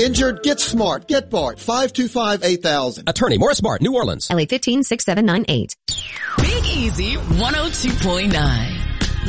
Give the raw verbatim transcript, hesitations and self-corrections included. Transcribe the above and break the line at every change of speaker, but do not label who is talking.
Injured? Get smart. Get Bart. five two five, eight thousand.
Attorney Morris Bart, New Orleans.
L A fifteen six seven nine eight.
Big Easy one oh two point nine.